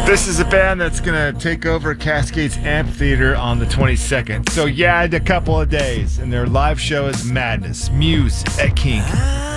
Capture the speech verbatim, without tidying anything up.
This is a band that's going to take over Cascades Amphitheater on the twenty-second. So, yeah, in a couple of days. And their live show is Madness, Muse at Kink.